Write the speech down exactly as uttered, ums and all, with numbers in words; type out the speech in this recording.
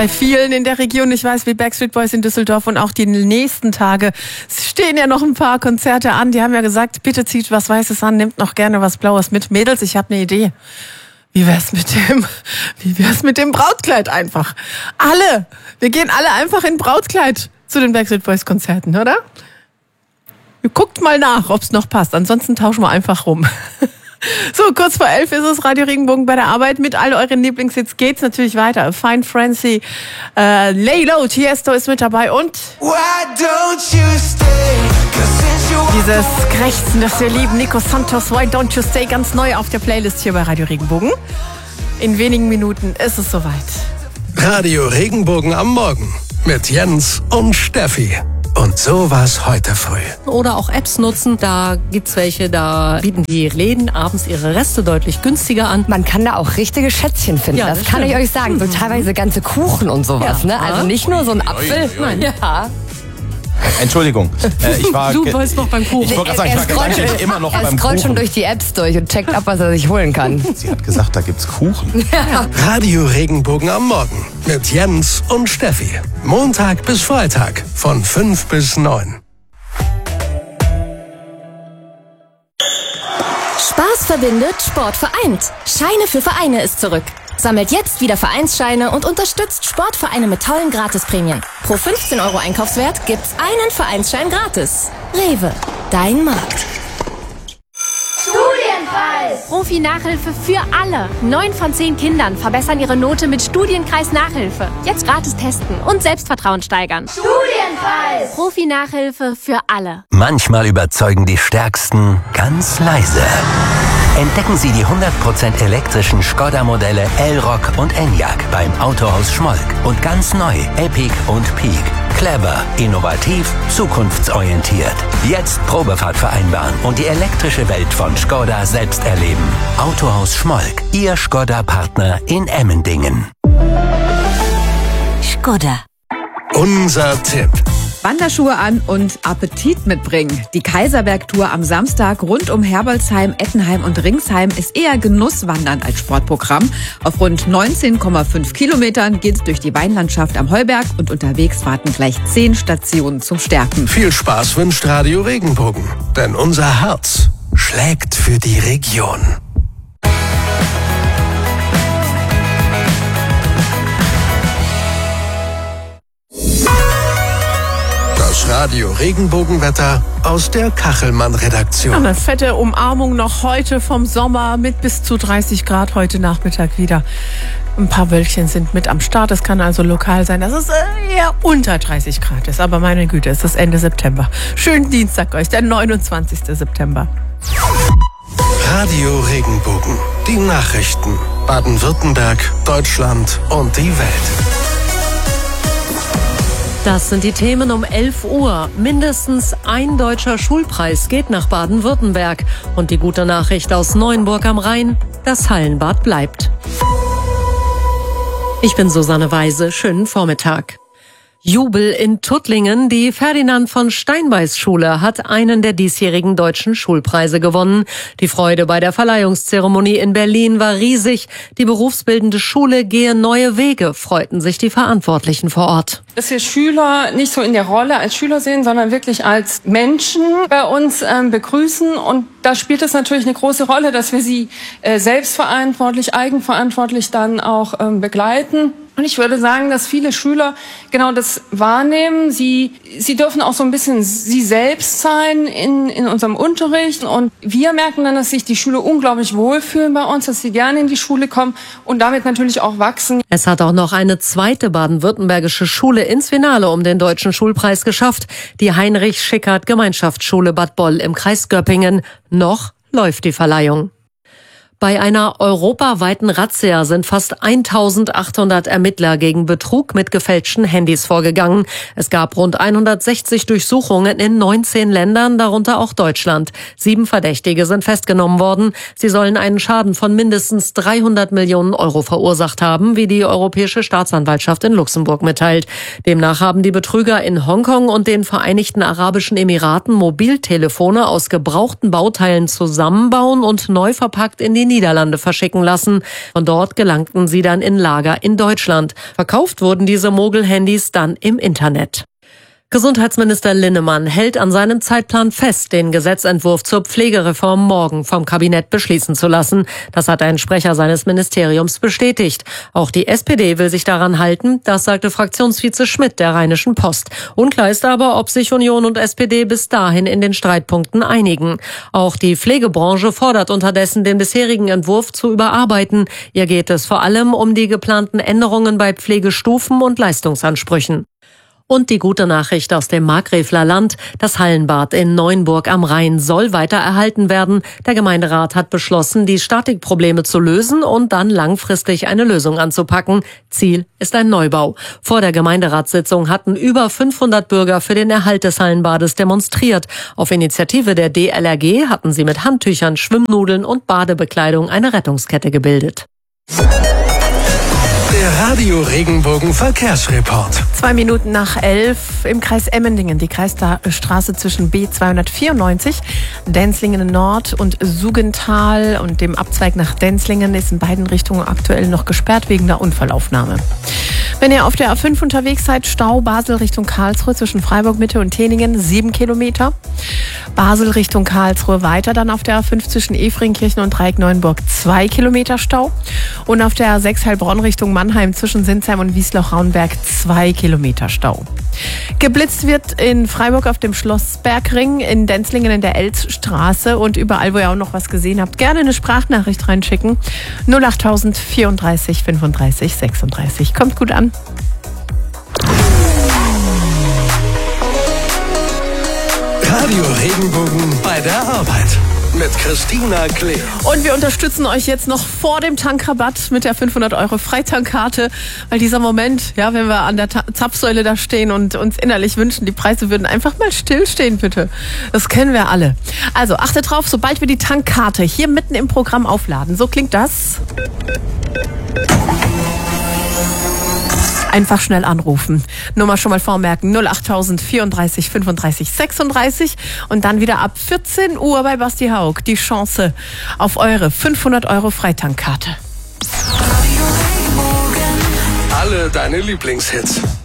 Bei vielen in der Region, ich weiß, wie Backstreet Boys in Düsseldorf und auch die nächsten Tage stehen ja noch ein paar Konzerte an. Die haben ja gesagt, bitte zieht was Weißes an, nehmt noch gerne was Blaues mit. Mädels, ich habe eine Idee. Wie wär's mit dem, wie wär's mit dem Brautkleid einfach? Alle, wir gehen alle einfach in Brautkleid zu den Backstreet Boys Konzerten, oder? Guckt mal nach, ob's noch passt. Ansonsten tauschen wir einfach rum. So, kurz vor elf ist es, Radio Regenbogen bei der Arbeit. Mit all euren Lieblingshits geht's natürlich weiter. Fine Frenzy, äh, Lay Low, Tiesto ist mit dabei und dieses Krächzen, das wir lieben, Nico Santos, Why Don't You Stay, ganz neu auf der Playlist hier bei Radio Regenbogen. In wenigen Minuten ist es soweit. Radio Regenbogen am Morgen mit Jens und Steffi. Und so war's heute früh. Oder auch Apps nutzen. Da gibt's welche, da bieten die Läden abends ihre Reste deutlich günstiger an. Man kann da auch richtige Schätzchen finden. Ja, das, das kann ich euch sagen. So teilweise ganze Kuchen und sowas. Ja. Ne? Also nicht nur so ein Apfel. Nein. Ja. Entschuldigung, äh, ich war... Du wolltest noch beim Kuchen. Ich wollte gerade sagen, ich war gedanklich immer noch beim Kuchen. Er scrollt schon durch die Apps durch und checkt ab, was er sich holen kann. Sie hat gesagt, da gibt's Kuchen. Ja. Radio Regenbogen am Morgen mit Jens und Steffi. Montag bis Freitag von fünf bis neun. Spaß verbindet, Sport vereint. Scheine für Vereine ist zurück. Sammelt jetzt wieder Vereinsscheine und unterstützt Sportvereine mit tollen Gratisprämien. Pro fünfzehn Euro Einkaufswert gibt's einen Vereinsschein gratis. Rewe, dein Markt. Studienkreis! Profi-Nachhilfe für alle. Neun von zehn Kindern verbessern ihre Note mit Studienkreis-Nachhilfe. Jetzt gratis testen und Selbstvertrauen steigern. Studienkreis! Profi-Nachhilfe für alle. Manchmal überzeugen die Stärksten ganz leise. Entdecken Sie die hundert Prozent elektrischen Skoda-Modelle Elroq und Enyaq beim Autohaus Schmolk. Und ganz neu Epiq und Peak. Clever, innovativ, zukunftsorientiert. Jetzt Probefahrt vereinbaren und die elektrische Welt von Skoda selbst erleben. Autohaus Schmolk, Ihr Skoda-Partner in Emmendingen. Skoda. Unser Tipp. Wanderschuhe an und Appetit mitbringen. Die Kaiserberg-Tour am Samstag rund um Herbolzheim, Ettenheim und Ringsheim ist eher Genusswandern als Sportprogramm. Auf rund neunzehn Komma fünf Kilometern geht's durch die Weinlandschaft am Heuberg und unterwegs warten gleich zehn Stationen zum Stärken. Viel Spaß wünscht Radio Regenbogen, denn unser Herz schlägt für die Region. Das Radio Regenbogenwetter aus der Kachelmann-Redaktion. Eine fette Umarmung noch heute vom Sommer mit bis zu dreißig Grad heute Nachmittag wieder. Ein paar Wölkchen sind mit am Start. Es kann also lokal sein, dass es eher unter dreißig Grad ist. Aber meine Güte, es ist Ende September. Schönen Dienstag euch, der neunundzwanzigsten September. Radio Regenbogen. Die Nachrichten. Baden-Württemberg, Deutschland und die Welt. Das sind die Themen um elf Uhr. Mindestens ein deutscher Schulpreis geht nach Baden-Württemberg. Und die gute Nachricht aus Neuenburg am Rhein, das Hallenbad bleibt. Ich bin Susanne Weise, schönen Vormittag. Jubel in Tuttlingen. Die Ferdinand von Steinbeis Schule hat einen der diesjährigen deutschen Schulpreise gewonnen. Die Freude bei der Verleihungszeremonie in Berlin war riesig. Die berufsbildende Schule gehe neue Wege, freuten sich die Verantwortlichen vor Ort. Dass wir Schüler nicht so in der Rolle als Schüler sehen, sondern wirklich als Menschen bei uns ähm, begrüßen. Und da spielt es natürlich eine große Rolle, dass wir sie äh, selbstverantwortlich, eigenverantwortlich dann auch ähm, begleiten. Und ich würde sagen, dass viele Schüler genau das wahrnehmen. Sie, sie dürfen auch so ein bisschen sie selbst sein in, in unserem Unterricht. Und wir merken dann, dass sich die Schüler unglaublich wohlfühlen bei uns, dass sie gerne in die Schule kommen und damit natürlich auch wachsen. Es hat auch noch eine zweite baden-württembergische Schule ins Finale um den Deutschen Schulpreis geschafft. Die Heinrich-Schickert-Gemeinschaftsschule Bad Boll im Kreis Göppingen. Noch läuft die Verleihung. Bei einer europaweiten Razzia sind fast eintausendachthundert Ermittler gegen Betrug mit gefälschten Handys vorgegangen. Es gab rund hundertsechzig Durchsuchungen in neunzehn Ländern, darunter auch Deutschland. Sieben Verdächtige sind festgenommen worden. Sie sollen einen Schaden von mindestens dreihundert Millionen Euro verursacht haben, wie die Europäische Staatsanwaltschaft in Luxemburg mitteilt. Demnach haben die Betrüger in Hongkong und den Vereinigten Arabischen Emiraten Mobiltelefone aus gebrauchten Bauteilen zusammenbauen und neu verpackt in die Niederlande verschicken lassen. Von dort gelangten sie dann in Lager in Deutschland. Verkauft wurden diese Mogel-Handys dann im Internet. Gesundheitsminister Linnemann hält an seinem Zeitplan fest, den Gesetzentwurf zur Pflegereform morgen vom Kabinett beschließen zu lassen. Das hat ein Sprecher seines Ministeriums bestätigt. Auch die S P D will sich daran halten, das sagte Fraktionsvize Schmidt der Rheinischen Post. Unklar ist aber, ob sich Union und S P D bis dahin in den Streitpunkten einigen. Auch die Pflegebranche fordert unterdessen, den bisherigen Entwurf zu überarbeiten. Ihr geht es vor allem um die geplanten Änderungen bei Pflegestufen und Leistungsansprüchen. Und die gute Nachricht aus dem Markgräfler Land: Das Hallenbad in Neuenburg am Rhein soll weiter erhalten werden. Der Gemeinderat hat beschlossen, die Statikprobleme zu lösen und dann langfristig eine Lösung anzupacken. Ziel ist ein Neubau. Vor der Gemeinderatssitzung hatten über fünfhundert Bürger für den Erhalt des Hallenbades demonstriert. Auf Initiative der D L R G hatten sie mit Handtüchern, Schwimmnudeln und Badebekleidung eine Rettungskette gebildet. Der Radio Regenbogen Verkehrsreport. Zwei Minuten nach elf im Kreis Emmendingen. Die Kreisstraße zwischen B zweihundertvierundneunzig, Denzlingen Nord und Sugental und dem Abzweig nach Denzlingen ist in beiden Richtungen aktuell noch gesperrt wegen der Unfallaufnahme. Wenn ihr auf der A fünf unterwegs seid, Stau Basel Richtung Karlsruhe zwischen Freiburg Mitte und Teningen, sieben Kilometer. Basel Richtung Karlsruhe weiter, dann auf der A fünf zwischen Efringkirchen und Dreieck-Neuenburg, zwei Kilometer Stau. Und auf der A sechs Heilbronn Richtung Mannheim zwischen Sinsheim und Wiesloch-Raunberg, zwei Kilometer Stau. Geblitzt wird in Freiburg auf dem Schlossbergring, in Denzlingen in der Elzstraße und überall, wo ihr auch noch was gesehen habt, gerne eine Sprachnachricht reinschicken. null achttausend vierunddreißig fünfunddreißig sechsunddreißig. Kommt gut an. Radio Regenbogen bei der Arbeit mit Christina Klee. Und wir unterstützen euch jetzt noch vor dem Tankrabatt mit der fünfhundert Euro Freitankkarte, weil dieser Moment, ja, wenn wir an der Ta- Zapfsäule da stehen und uns innerlich wünschen, die Preise würden einfach mal stillstehen, bitte. Das kennen wir alle. Also achtet drauf, sobald wir die Tankkarte hier mitten im Programm aufladen. So klingt das. Einfach schnell anrufen. Nummer schon mal vormerken. null achttausend vierunddreißig fünfunddreißig sechsunddreißig. Und dann wieder ab vierzehn Uhr bei Basti Haug die Chance auf eure fünfhundert Euro Freitankkarte. Alle deine Lieblingshits.